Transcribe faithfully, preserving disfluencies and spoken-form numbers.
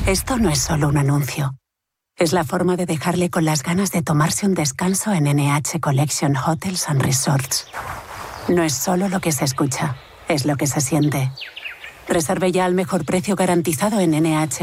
Esto no es solo un anuncio. Es la forma de dejarle con las ganas de tomarse un descanso en N H Collection Hotels and Resorts. No es solo lo que se escucha, es lo que se siente. Reserve ya al mejor precio garantizado en N H